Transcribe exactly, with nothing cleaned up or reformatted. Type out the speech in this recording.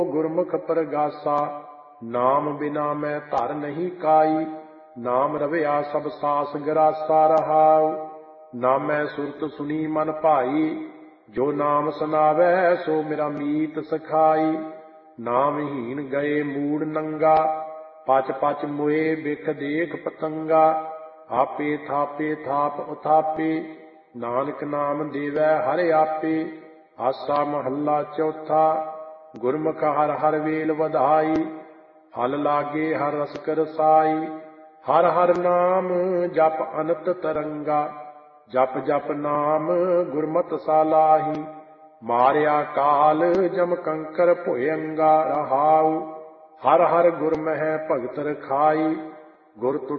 ਗੁਰਮੁਖ ਪਰਗਾਸਾ। ਨਾਮ ਬਿਨਾ ਮੈਂ ਧਰ ਨਹੀਂ ਕਾਈ, ਨਾਮ ਰਵਿਆ ਸਭ ਸਾਸ ਗਰਾਸਾ ਰਹਾਉ। ਨਾਮੈ ਸੁਰਤ ਸੁਣੀ ਮਨ ਭਾਈ, ਜੋ ਨਾਮ ਸੁਨਾਵੈ ਸੋ ਮੇਰਾ ਮੀਤ ਸਖਾਈ। ਨਾਮਹੀਨ ਗਏ ਮੂੜ ਨੰਗਾ, ਪਚ ਪਚ ਮੋਏ ਬਿਖ ਦੇਖ ਪਤੰਗਾ। ਆਪੇ ਥਾਪੇ ਥਾਪ ਉਥਾਪੇ, ਨਾਨਕ ਨਾਮ ਦੇਵੈ ਹਰਿ ਆਪੇ। ਆਸਾ ਮਹੱਲਾ ਚੌਥਾ। ਗੁਰਮੁਖ ਹਰਿ ਹਰਿ ਵੇਲ ਵਧਾਈ, ਫਲ ਲਾਗੇ ਹਰਿ ਰਸਕ ਰਸਾਈ। ਹਰਿ ਹਰਿ ਨਾਮ ਜਪ ਅਨੰਤ ਤਰੰਗਾ, ਜਪ ਜਪ ਨਾਮ ਗੁਰਮਤਿ ਸਾਲਾਹੀ। ਮਾਰਿਆ ਕਾਲ ਜਮ ਕੰਕਰ ਭੁਇੰਗਾ ਰਹਾਉ, ਹਰਿ ਹਰਿ ਗੁਰ ਮਹਿ ਭਗਤ ਰਖਾਈ। ਗੁਰ